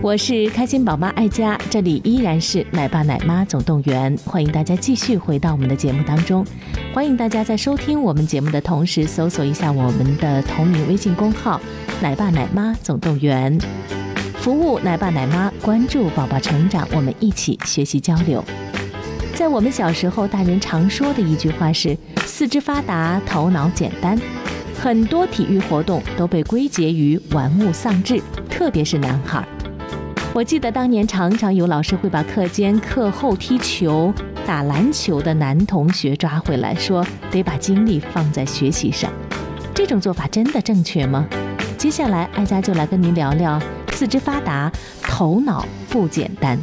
我是开心宝妈爱家，这里依然是奶爸奶妈总动员，欢迎大家继续回到我们的节目当中。欢迎大家在收听我们节目的同时，搜索一下我们的同名微信公号奶爸奶妈总动员，服务奶爸奶妈，关注宝宝成长，我们一起学习交流。在我们小时候，大人常说的一句话是四肢发达，头脑简单。很多体育活动都被归结于玩物丧志，特别是男孩。我记得当年常常有老师会把课间课后踢球、打篮球的男同学抓回来，说得把精力放在学习上。这种做法真的正确吗？接下来爱家就来跟您聊聊四肢发达，头脑不简单。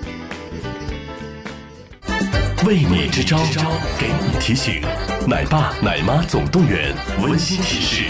为你支招，给你提醒，奶爸奶妈总动员，温馨提示。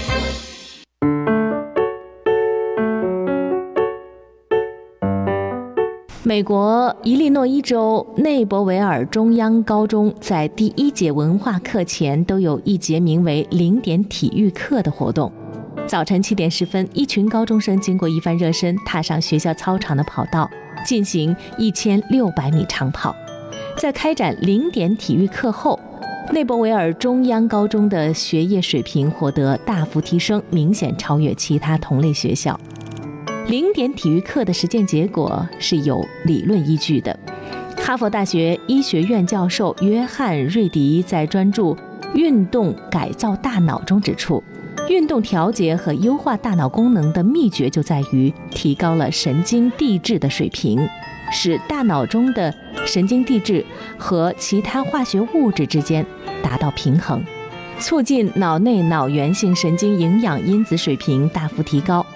美国伊利诺伊州内博维尔中央高中在第一节文化课前都有一节名为0点体育课的活动。早晨7点10分，一群高中生经过一番热身，踏上学校操场的跑道，进行1600米长跑。在开展0点体育课后，内博维尔中央高中的学业水平获得大幅提升，明显超越其他同类学校。0点体育课的实践结果是有理论依据的。哈佛大学医学院教授约翰·瑞迪在专著《运动改造大脑》中指出，运动调节和优化大脑功能的秘诀就在于提高了神经递质的水平，使大脑中的神经递质和其他化学物质之间达到平衡，促进脑内脑源性神经营养因子水平大幅提高，